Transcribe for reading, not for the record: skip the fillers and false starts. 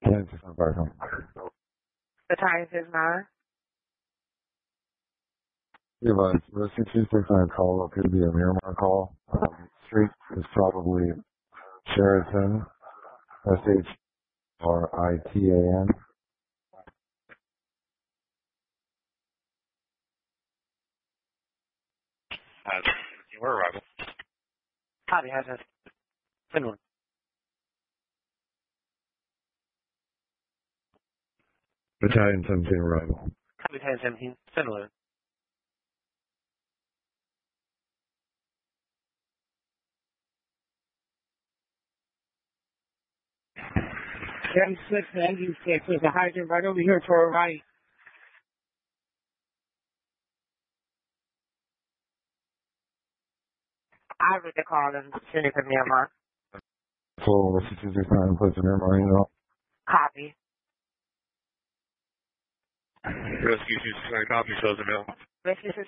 Kansas American. Battalion 69. Yeah, the 669 call could be a Miramar call. Street is probably Sheraton, Shritan. We're arrival. Copy, has Finland. Battalion 17 arrival. Copy, Battalion 17, Finland. M6 there's a hydrant right over here to our right. I read the call and send it to Myanmar. So, 669 place in Miramar, you know. Copy. Rescue 269 copy, shows the mail. Rescue